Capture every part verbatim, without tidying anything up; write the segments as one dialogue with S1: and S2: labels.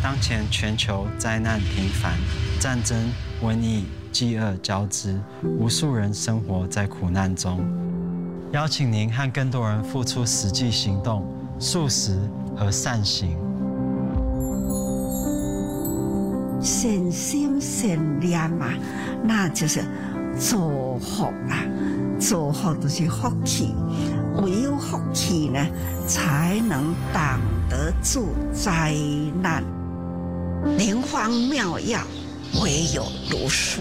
S1: 当前全球灾难频繁，战争、瘟疫、饥饿交织，无数人生活在苦难中。邀请您和更多人付出实际行动，素食和善行。
S2: 善心善念啊，那就是祝福啊，祝福就是福气。唯有福气呢，才能挡得住灾难。灵方妙药，唯有如是。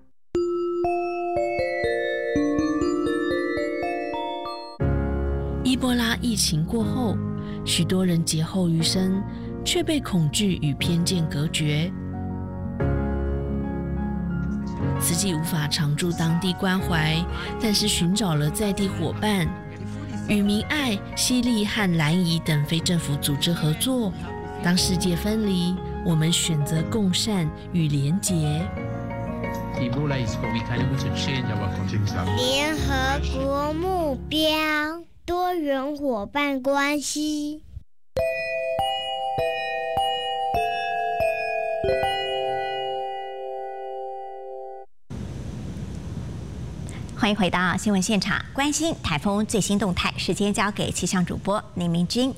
S3: 伊波拉疫情过后，许多人劫后余生，却被恐惧与偏见隔绝。慈济无法常驻当地关怀，但是寻找了在地伙伴，与明爱、西利和兰怡等非政府组织合作。当世界分离，我们选择共善与连结。
S4: 联合国目标：多元伙伴关系。
S5: 欢迎回到新闻现场，关心台风最新动态，时间交给气象主播林明君。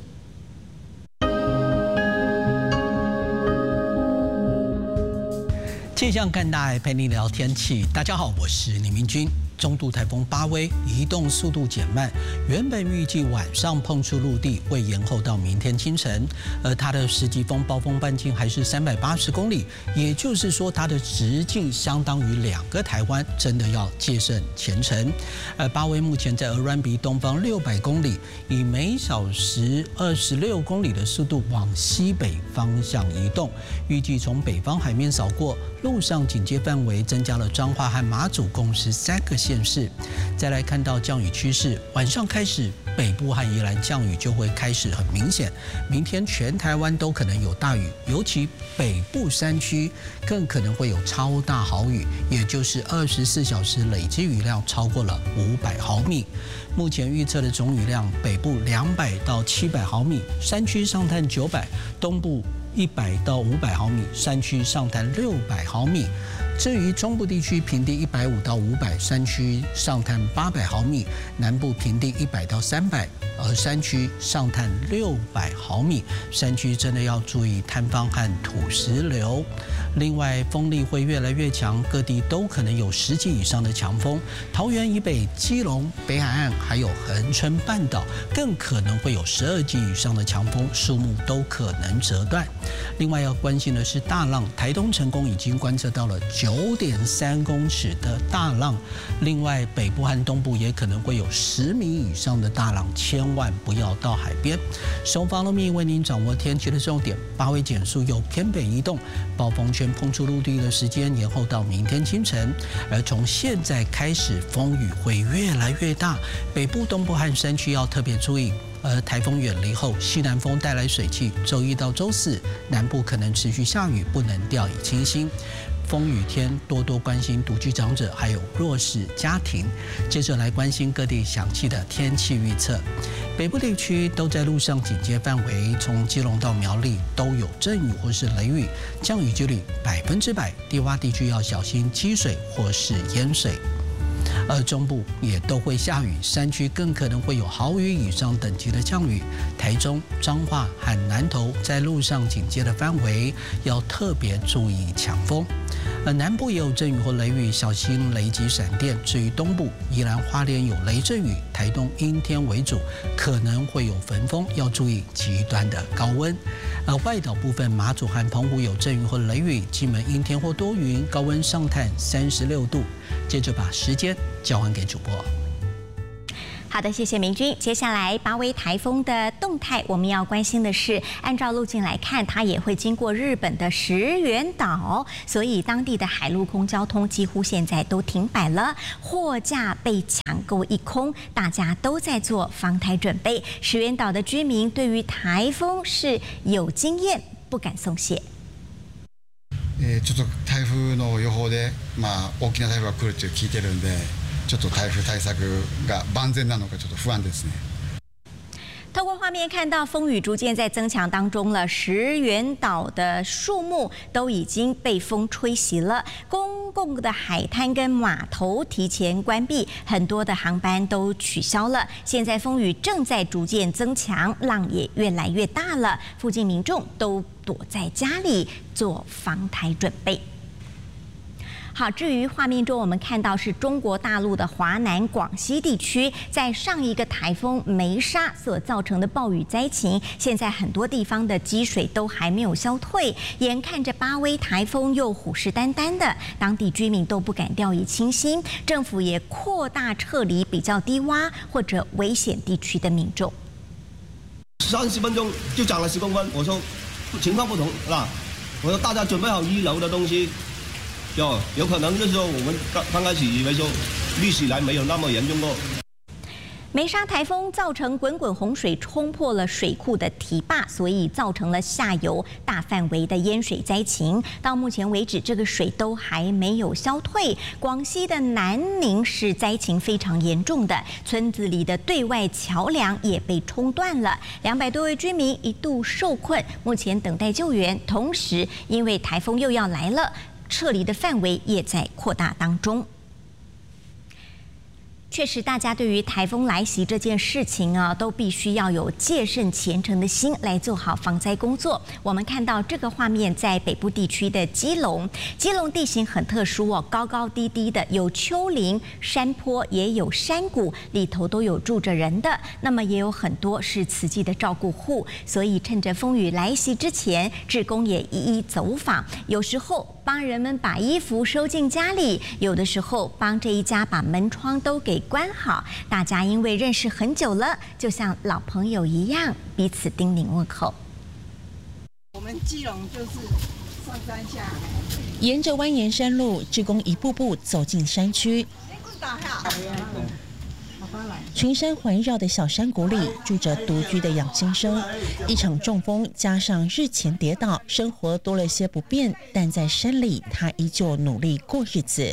S6: 气象看待陪你聊天气，大家好，我是李明君。中度台风巴威移动速度减慢，原本预计晚上碰触陆地，会延后到明天清晨。而它的实际风暴风半径还是三百八十公里，也就是说它的直径相当于两个台湾，真的要戒慎前程。而巴威目前在鹅銮鼻东方六百公里，以每小时二十六公里的速度往西北方向移动，预计从北方海面扫过，陆上警戒范围增加了彰化和马祖共十三个县市。再来看到降雨趋势，晚上开始北部和宜兰降雨就会开始很明显，明天全台湾都可能有大雨，尤其北部山区更可能会有超大豪雨，也就是二十四小时累积雨量超过了五百毫米。目前预测的总雨量，北部两百到七百毫米，山区上探九百，东部一百到五百毫米，山区上探六百毫米。至于中部地区平地一百五到五百，山区上探八百毫米；南部平地一百到三百，而山区上探六百毫米。山区真的要注意坍方和土石流。另外，风力会越来越强，各地都可能有十级以上的强风。桃园以北、基隆、北海岸还有恒春半岛，更可能会有十二级以上的强风，树木都可能折断。另外要关心的是大浪，台东成功已经观测到了九点三公尺的大浪。另外，北部和东部也可能会有十米以上的大浪，千万不要到海边。收 Follow Me 为您掌握天气的重点，八位减速又偏北移动，暴风圈碰触陆地的时间延后到明天清晨。而从现在开始，风雨会越来越大，北部、东部和山区要特别注意。而台风远离后，西南风带来水汽，周一到周四南部可能持续下雨，不能掉以轻心。风雨天多多关心独居长者还有弱势家庭。接着来关心各地详细的天气预测。北部地区都在陆上警戒范围，从基隆到苗栗都有阵雨或是雷雨，降雨几率百分之百，低洼地区要小心积水或是淹水。而中部也都会下雨，山区更可能会有豪雨以上等级的降雨。台中、彰化和南投在陆上警戒的范围，要特别注意强风。而南部也有阵雨或雷雨，小心雷击闪电。至于东部，宜兰花莲有雷阵雨，台东阴天为主，可能会有焚风，要注意极端的高温。而外岛部分，马祖和澎湖有阵雨或雷雨，金门阴天或多云，高温上探三十六度。接着把时间交还给主播。
S5: 好的，谢谢明君。接下来八威台风的动态，我们要关心的是，按照路径来看，它也会经过日本的石垣岛，所以当地的海陆空交通几乎现在都停摆了，货架被抢购一空，大家都在做防台准备。石垣岛的居民对于台风是有经验，不敢松懈。
S7: えー、ちょっと台風の予報で、まあ大きな台風が来るって聞いてるんで。ちょっと台風対策が万全なのかちょっと不安ですね。
S5: 透过画面看到风雨逐渐在增强当中了，石垣岛的树木都已经被风吹袭了，公共的海滩跟码头提前关闭，很多的航班都取消了。现在风雨正在逐渐增强，浪也越来越大了，附近民众都躲在家里做防台准备。好，至于画面中我们看到是中国大陆的华南、广西地区，在上一个台风梅沙所造成的暴雨灾情，现在很多地方的积水都还没有消退，眼看着巴威台风又虎视眈眈的，当地居民都不敢掉以轻心，政府也扩大撤离比较低洼或者危险地区的民众。
S8: 三十分钟就涨了十公分，我说情况不同啊，我说大家准备好遗留的东西。有有可能就是说，我们刚刚开始以为说历史来没有那么严重过。
S5: 梅沙台风造成滚滚洪水冲破了水库的堤坝，所以造成了下游大范围的淹水灾情。到目前为止，这个水都还没有消退。广西的南宁市灾情非常严重的，村子里的对外桥梁也被冲断了，两百多位居民一度受困，目前等待救援。同时，因为台风又要来了，撤离的范围也在扩大当中。确实，大家对于台风来袭这件事情啊，都必须要有戒慎虔诚的心来做好防灾工作。我们看到这个画面，在北部地区的基隆，基隆地形很特殊哦，高高低低的，有丘陵、山坡，也有山谷，里头都有住着人的。那么也有很多是慈济的照顾户，所以趁着风雨来袭之前，志工也一一走访，有时候帮人们把衣服收进家里，有的时候帮这一家把门窗都给关好。大家因为认识很久了，就像老朋友一样，彼此叮咛问候。
S9: 我们基隆就是上山下海，
S10: 沿着蜿蜒山路，志工一步步走进山区。群山环绕的小山谷里，住着独居的杨先生。一场中风加上日前跌倒，生活多了些不便，但在山里，他依旧努力过日子。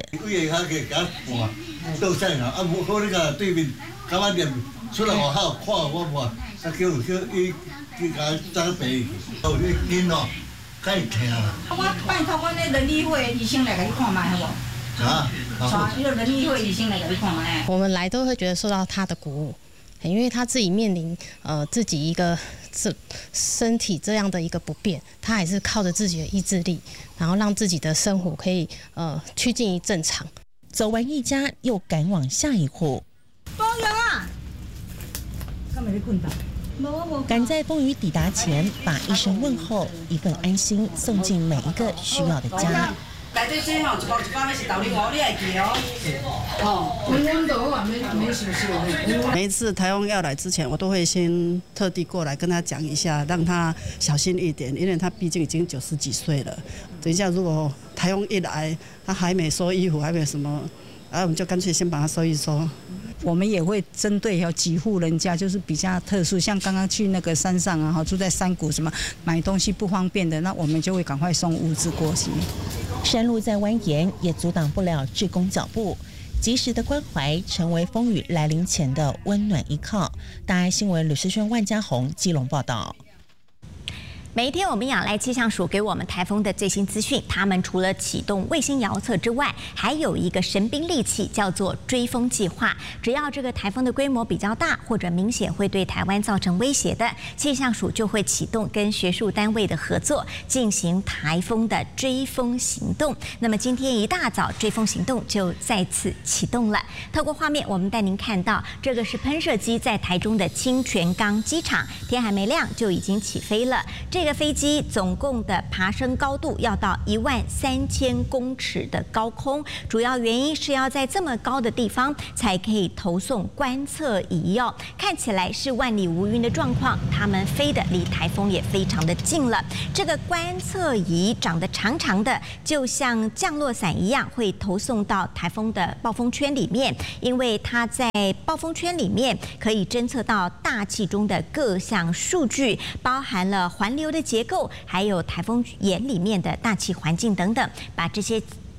S11: 到山啊，啊，无好那个对面干嘛点出来学校看我无，啊叫叫伊伊甲长辈，哦，你恁哦，太疼啦。
S9: 我拜托阮那人力会医生来给你看卖，好不？
S11: 啊，
S9: 找那个人力会医生来给你看卖。
S12: 我们来都会觉得受到他的鼓舞，因为他自己面临呃自己一个这身体这样的一个不便，他还是靠着自己的意志力，然后让自己的生活可以呃趋近于正常。
S10: 走完一家，又赶往下一户。
S9: 包邮啊！干嘛在困到？
S10: 赶在风雨抵达前，把一声问候、一份安心送进每一个需要的家。
S9: 来这这吼，一包一包那是豆奶，你来记哦。哦，温度啊，没没事事。
S13: 每一次台风要来之前，我都会先特地过来跟他讲一下，让他小心一点，因为他毕竟已经九十几岁了。等一下如果台风一来，他还没收衣服，还没什么，然后我们就干脆先把它收一收。
S14: 我们也会针对有几户人家就是比较特殊，像刚刚去那个山上啊，住在山谷什么买东西不方便的，那我们就会赶快送物资过去。
S10: 山路再蜿蜒，也阻挡不了志工脚步。及时的关怀，成为风雨来临前的温暖依靠。大爱新闻吕世轩、万家宏基隆报道。
S5: 每一天，我们仰赖气象署给我们台风的最新资讯。他们除了启动卫星遥测之外，还有一个神兵利器，叫做追风计划。只要这个台风的规模比较大，或者明显会对台湾造成威胁的，气象署就会启动跟学术单位的合作，进行台风的追风行动。那么今天一大早，追风行动就再次启动了。透过画面，我们带您看到，这个是喷射机在台中的清泉岗机场，天还没亮就已经起飞了。这这个飞机总共的爬升高度要到一万三千公尺的高空，主要原因是要在这么高的地方才可以投送观测仪哦。看起来是万里无云的状况，它们飞的离台风也非常的近了。这个观测仪长得长长的，就像降落伞一样，会投送到台风的暴风圈里面，因为它在暴风圈里面可以侦测到大气中的各项数据，包含了环流的结构，还有台风眼里面的大气环境等等，把这些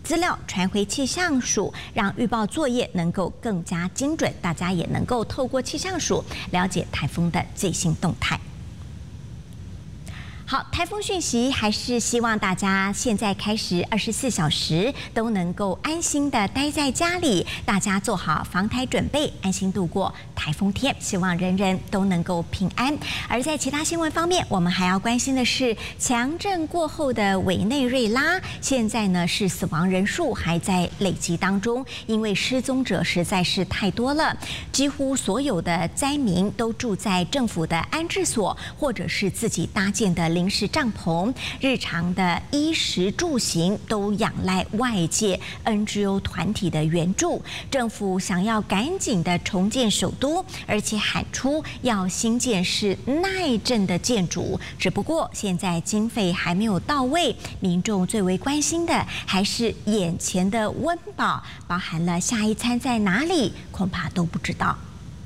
S5: 资料传回气象署，让预报作业能够更加精准，大家也能够透过气象署了解台风的最新动态。好，台风讯息还是希望大家现在开始二十四小时都能够安心的待在家里，大家做好防台准备，安心度过台风天，希望人人都能够平安。而在其他新闻方面，我们还要关心的是强震过后的委内瑞拉，现在呢是死亡人数还在累积当中，因为失踪者实在是太多了，几乎所有的灾民都住在政府的安置所，或者是自己搭建的临时帐篷，日常的衣食住行都仰赖外界 N G O 团体的援助。政府想要赶紧的重建首都，而且喊出要新建是耐震的建筑。只不过现在经费还没有到位，民众最为关心的还是眼前的温饱，包含了下一餐在哪里，恐怕都不知道。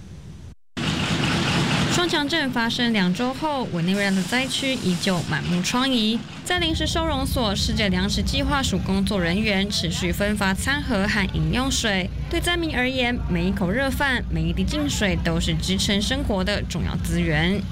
S15: 双强震发生两周后，委内瑞拉的灾区依旧满目疮痍。在临时收容所，世界粮食计划署工作人员持续分发餐盒和饮用水。对灾民而言，每一口热饭、每一滴净水都是支撑生活的重要资源。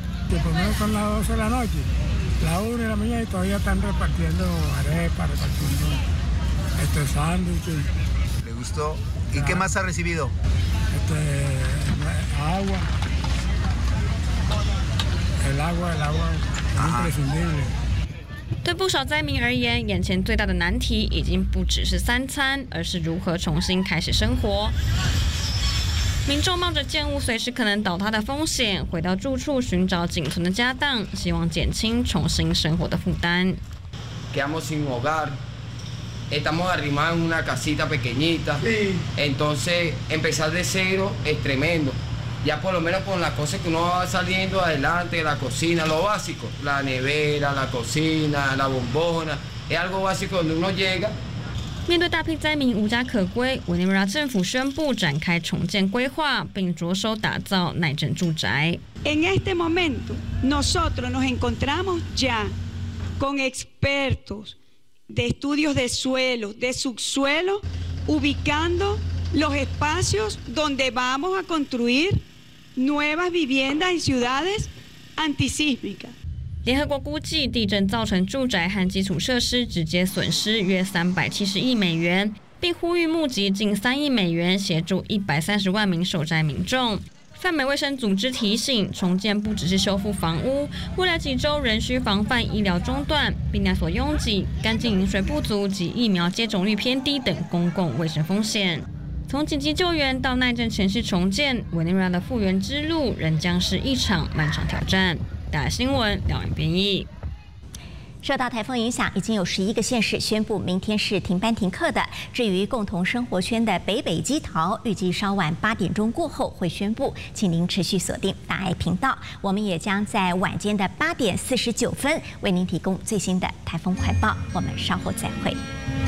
S15: 对不少灾民而言，眼前最大的难题已经不只是三餐，而是如何重新开始生活。民众冒着建物随时可能倒塌的风险，回到住处寻找仅存的家当，希望减轻重新生活的负担。
S16: Quedamos sin hogar, estamos arrimados en una casita pequeñita, entonces empezar de cero es tremendo. Ya por lo menos con las cosas que uno va saliendo adelante, la cocina, lo básico, la nevera, la cocina, la bombona, es algo básico donde uno llega.
S15: 面对大批灾民无家可归，委内瑞拉政府宣布展开重建规划，并着手打造耐震住宅。
S17: En este momento, nosotros nos encontramos ya con expertos de estudios de suelo, de subsuelo, ubicando los espacios donde vamos a construir nuevas viviendas en ciudades antisísmicas。
S15: 联合国估计，地震造成住宅和基础设施直接损失约三百七十亿美元，并呼吁募集近三亿美元协助一百三十万名受灾民众。泛美卫生组织提醒，重建不只是修复房屋，未来几周仍需防范医疗中断、病难所拥挤、干净饮水不足及疫苗接种率偏低等公共卫生风险。从紧急救援到耐震城市重建，委内瑞拉的复原之路仍将是一场漫长挑战。大新闻两岸编译。
S5: 受到台风影响，已经有十一个县市宣布明天是停班停课的。至于共同生活圈的北北基桃，预计稍晚八点钟过后会宣布，请您持续锁定大爱频道。我们也将在晚间的八点四十九分为您提供最新的台风快报。我们稍后再会。